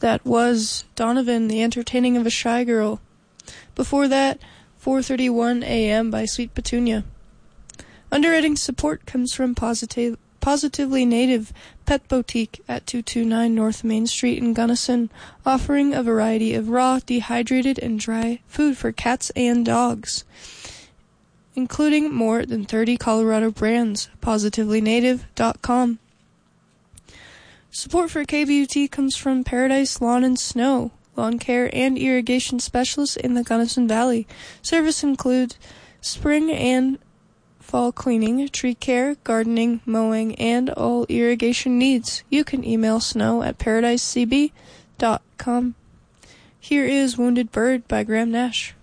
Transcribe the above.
That was Donovan, The Entertaining of a Shy Girl. Before that, 4:31 a.m. by Sweet Petunia. Underwriting support comes from Positively Native Pet Boutique at 229 North Main Street in Gunnison, offering a variety of raw, dehydrated, and dry food for cats and dogs, including more than 30 Colorado brands. PositivellyNative.com. Support for KBUT comes from Paradise Lawn and Snow, lawn care and irrigation specialists in the Gunnison Valley. Service includes spring and fall cleaning, tree care, gardening, mowing, and all irrigation needs. You can email Snow at paradisecb.com. Here is Wounded Bird by Graham Nash.